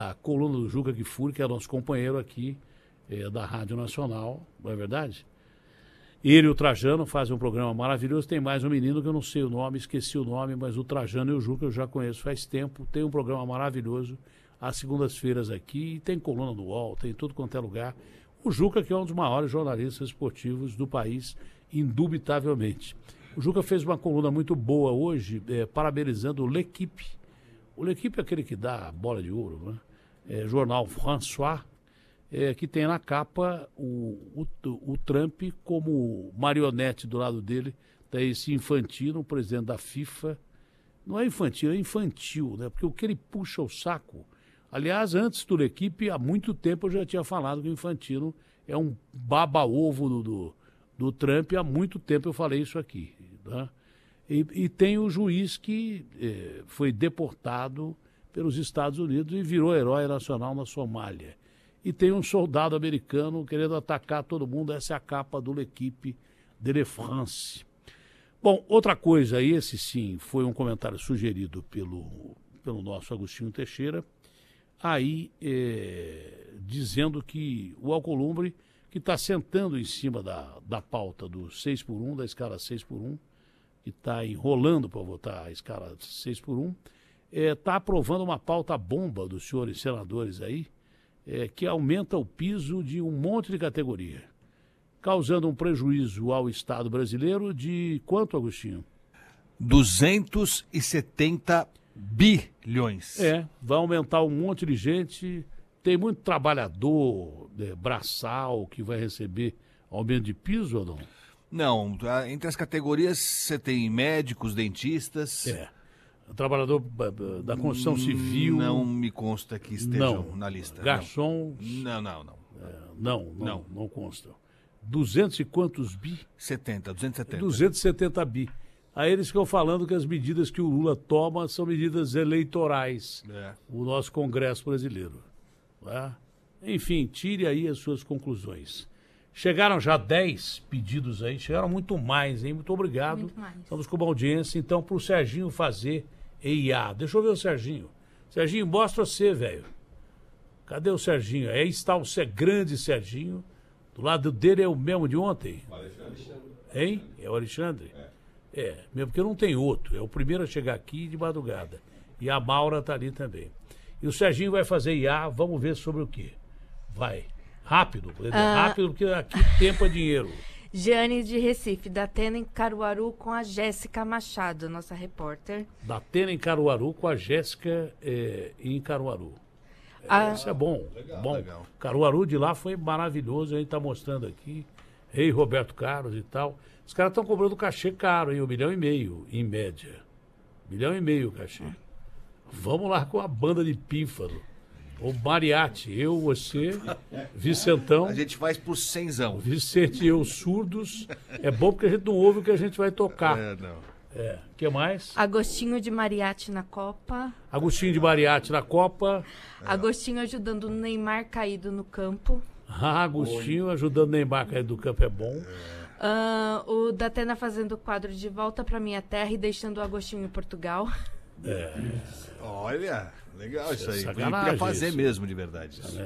a coluna do Juca Kfouri, que é nosso companheiro aqui da Rádio Nacional, não é verdade? Ele e o Trajano fazem um programa maravilhoso. Tem mais um menino que eu não sei o nome, esqueci o nome, mas o Trajano e o Juca eu já conheço faz tempo. Tem um programa maravilhoso às segundas-feiras aqui. E tem coluna do UOL, tem tudo quanto é lugar. O Juca, que é um dos maiores jornalistas esportivos do país, indubitavelmente. O Juca fez uma coluna muito boa hoje, parabenizando o L'Equipe. O L'Equipe é aquele que dá a bola de ouro, né? Jornal François, que tem na capa o Trump como marionete do lado dele. Tem esse Infantino, o presidente da FIFA. Não é infantil, é infantil, né? Porque o que ele puxa o saco... Aliás, antes do L'Equipe, há muito tempo eu já tinha falado que o Infantino é um baba-ovo do Trump. Há muito tempo eu falei isso aqui, né? E tem o juiz que foi deportado pelos Estados Unidos e virou herói nacional na Somália. E tem um soldado americano querendo atacar todo mundo. Essa é a capa do L'Equipe de La France. Bom, outra coisa, esse sim foi um comentário sugerido pelo nosso Agostinho Teixeira, aí dizendo que o Alcolumbre, que está sentando em cima da pauta do 6x1, da escala 6x1, que está enrolando para votar a escala 6x1, está aprovando uma pauta bomba dos senhores senadores aí, que aumenta o piso de um monte de categoria, causando um prejuízo ao Estado brasileiro de quanto, Agostinho? 270 bilhões. Vai aumentar um monte de gente. Tem muito trabalhador braçal que vai receber aumento de piso ou não? Não, entre as categorias você tem médicos, dentistas. Trabalhador da construção civil. Não me consta que estejam na lista. Garçons. Não constam. 200 e quantos bi? 270. 270 bi. Aí eles ficam falando que as medidas que o Lula toma são medidas eleitorais. O nosso Congresso brasileiro. Enfim, tire aí as suas conclusões. Chegaram já 10 pedidos aí, chegaram muito mais, hein? Muito obrigado. Muito mais. Estamos com uma audiência, então, para o Serginho fazer EIA. Deixa eu ver o Serginho. Serginho, mostra você, velho. Cadê o Serginho? Aí está o grande Serginho. Do lado dele é o mesmo de ontem. O Alexandre. Hein? É o Alexandre? Mesmo porque não tem outro. É o primeiro a chegar aqui de madrugada. E a Maura está ali também. E o Serginho vai fazer IA, vamos ver sobre o quê. Vai. Rápido, rápido, porque aqui tempo é dinheiro. Jeane de Recife, da Atena em Caruaru com a Jéssica Machado, nossa repórter. Da Atena em Caruaru com a Jéssica em Caruaru. Isso é bom. Legal. Caruaru de lá foi maravilhoso, a gente está mostrando aqui. Rei Roberto Carlos e tal. Os caras estão cobrando cachê caro, hein? 1,5 milhão, em média. 1,5 milhão o cachê. Vamos lá com a banda de pífaro. O mariachi, eu, você, Vicentão. A gente faz por 100zão. Vicente e eu, surdos. É bom porque a gente não ouve o que a gente vai tocar. O que mais? Agostinho de Mariachi na Copa. Agostinho de Mariachi na Copa. Agostinho ajudando o Neymar caído no campo. Agostinho ajudando o Neymar caído no campo é bom. O Datena fazendo o quadro de Volta pra Minha Terra e deixando o Agostinho em Portugal. Olha, legal isso aí. Sacanagem Podia fazer isso. mesmo, de verdade.